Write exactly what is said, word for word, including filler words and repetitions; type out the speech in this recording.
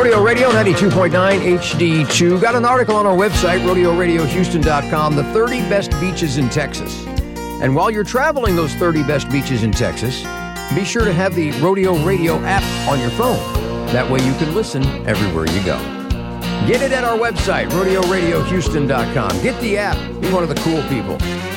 Rodeo Radio ninety-two point nine H D two. Got an article on our website, rodeo radio houston dot com, the thirty best beaches in Texas. And while you're traveling those thirty best beaches in Texas, be sure to have the Rodeo Radio app on your phone. That way you can listen everywhere you go. Get it at our website, rodeo radio houston dot com. Get the app. Be one of the cool people.